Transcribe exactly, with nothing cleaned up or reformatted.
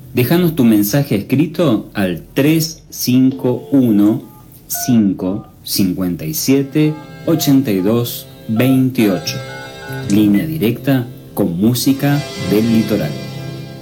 Déjanos tu mensaje escrito al tres cinco uno, cinco cinco siete, ocho dos dos ocho. Línea directa con música del litoral.